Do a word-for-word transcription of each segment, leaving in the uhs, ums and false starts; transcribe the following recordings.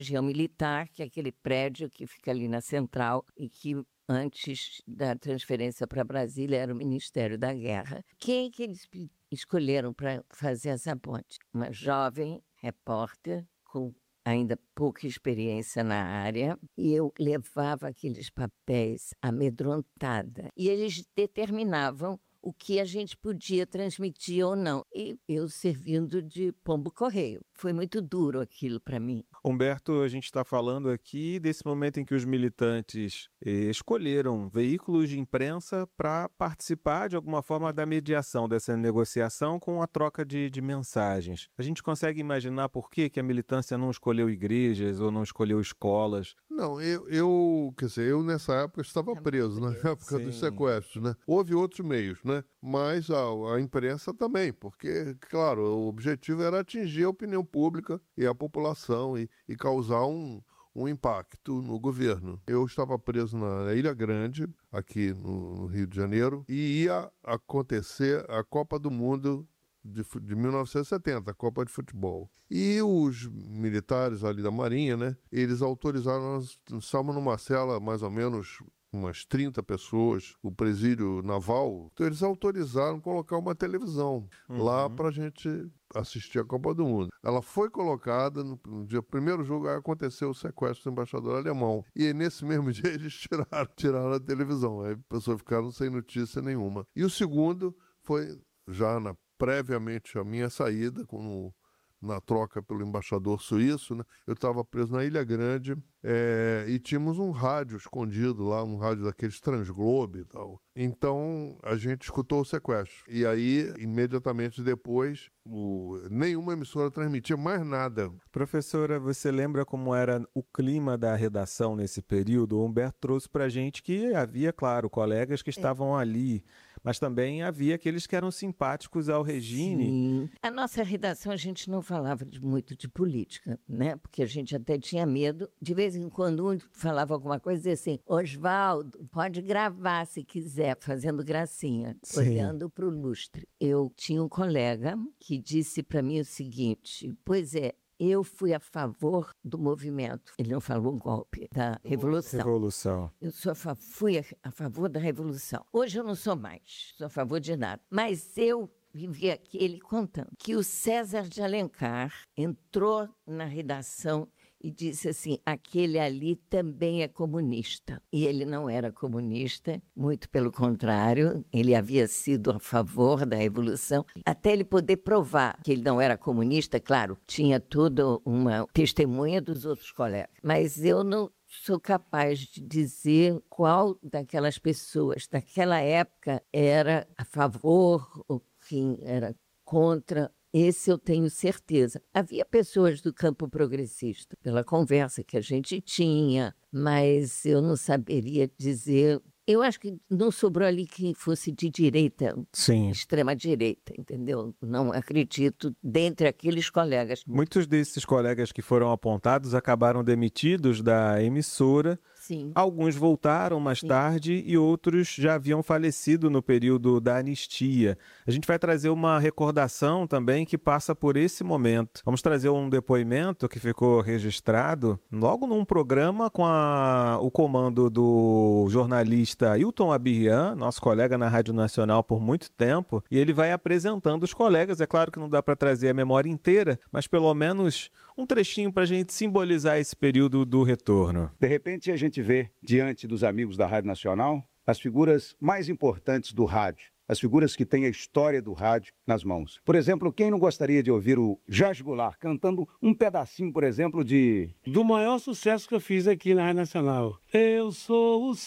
região militar, que é aquele prédio que fica ali na Central e que antes da transferência para Brasília era o Ministério da Guerra. Quem que eles escolheram para fazer essa ponte? Uma jovem repórter com ainda pouca experiência na área, e eu levava aqueles papéis amedrontada. E eles determinavam o que a gente podia transmitir ou não. E eu servindo de pombo-correio. Foi muito duro aquilo para mim. Humberto, a gente está falando aqui desse momento em que os militantes eh, escolheram veículos de imprensa para participar de alguma forma da mediação dessa negociação com a troca de, de mensagens. A gente consegue imaginar por que, que a militância não escolheu igrejas ou não escolheu escolas? Não, eu, eu quer dizer, eu nessa época estava preso, na época Sim. dos sequestros, né? Houve outros meios, né? Mas a, a imprensa também, porque, claro, o objetivo era atingir a opinião pública e a população e, e causar um, um impacto no governo. Eu estava preso na Ilha Grande, aqui no, no Rio de Janeiro, e ia acontecer a Copa do Mundo de, de mil novecentos e setenta, a Copa de Futebol. E os militares ali da Marinha, né, eles autorizaram, nós estávamos numa cela mais ou menos umas trinta pessoas, o presídio naval, então eles autorizaram colocar uma televisão uhum. lá para a gente assistir a Copa do Mundo. Ela foi colocada no, no dia primeiro jogo, aí aconteceu o sequestro do embaixador alemão. E nesse mesmo dia eles tiraram, tiraram a televisão. Aí as pessoas ficaram sem notícia nenhuma. E o segundo foi já na, previamente a minha saída, com na troca pelo embaixador suíço, né? Eu estava preso na Ilha Grande é, e tínhamos um rádio escondido lá, um rádio daqueles Transglobe e tal. Então a gente escutou o sequestro. E aí, imediatamente depois, o, nenhuma emissora transmitia mais nada. Professora, você lembra como era o clima da redação nesse período? O Humberto trouxe para a gente que havia, claro, colegas que estavam é. ali, mas também havia aqueles que eram simpáticos ao regime. Sim. A nossa redação, a gente não falava de, muito de política, né? Porque a gente até tinha medo. De vez em quando um falava alguma coisa e dizia assim, Oswaldo, pode gravar se quiser, fazendo gracinha, Sim. olhando para o lustre. Eu tinha um colega que disse para mim o seguinte, pois é, eu fui a favor do movimento. Ele não falou golpe, da revolução. Revolução. Eu sou a fa- fui a, a favor da revolução. Hoje eu não sou mais, sou a favor de nada. Mas eu vivi aqui, ele contando, que o César de Alencar entrou na redação e disse assim, aquele ali também é comunista. E ele não era comunista, muito pelo contrário, ele havia sido a favor da revolução. Até ele poder provar que ele não era comunista, claro, tinha toda uma testemunha dos outros colegas. Mas eu não sou capaz de dizer qual daquelas pessoas daquela época era a favor ou quem era contra. Esse eu tenho certeza. Havia pessoas do campo progressista, pela conversa que a gente tinha, mas eu não saberia dizer. Eu acho que não sobrou ali que fosse de direita, Sim. extrema-direita, entendeu? Não acredito, dentre aqueles colegas. Muitos desses colegas que foram apontados acabaram demitidos da emissora. Sim. Alguns voltaram mais Sim. tarde e outros já haviam falecido no período da anistia. A gente vai trazer uma recordação também que passa por esse momento. Vamos trazer um depoimento que ficou registrado logo num programa com a, o comando do jornalista Hilton Abirrian, nosso colega na Rádio Nacional por muito tempo, e ele vai apresentando os colegas. É claro que não dá para trazer a memória inteira, mas pelo menos um trechinho para a gente simbolizar esse período do retorno. De repente a gente vê, diante dos amigos da Rádio Nacional, as figuras mais importantes do rádio, as figuras que têm a história do rádio nas mãos. Por exemplo, quem não gostaria de ouvir o Jorge Goulart cantando um pedacinho, por exemplo, de... do maior sucesso que eu fiz aqui na Rádio Nacional. Eu sou o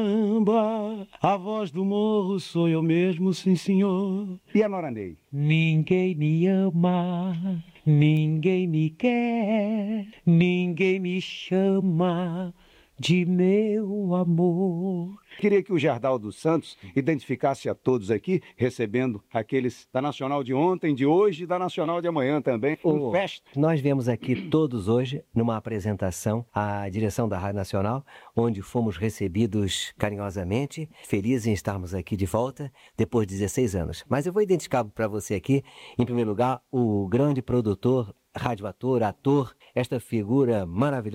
samba, a voz do morro sou eu mesmo, sim senhor. E a Nora Ney? Ninguém me ama, ninguém me quer, ninguém me chama de meu amor. Queria que o Gerdau dos Santos identificasse a todos aqui, recebendo aqueles da Nacional de ontem, de hoje e da Nacional de amanhã também. Oh, um festa. Nós viemos aqui todos hoje numa apresentação à direção da Rádio Nacional, onde fomos recebidos carinhosamente, felizes em estarmos aqui de volta depois de dezesseis anos. Mas eu vou identificar para você aqui, em primeiro lugar, o grande produtor, radioator, ator esta figura maravilhosa